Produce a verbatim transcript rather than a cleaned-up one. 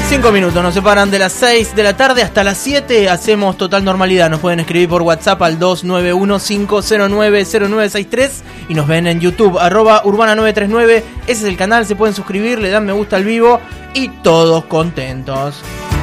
Cinco minutos nos separan de las seis de la tarde hasta las siete. Hacemos total normalidad. Nos pueden escribir por WhatsApp al dos nueve uno cinco cero nueve cero nueve seis tres y nos ven en YouTube, arroba urbana nueve tres nueve. Ese es el canal, se pueden suscribir, le dan me gusta al vivo y todos contentos.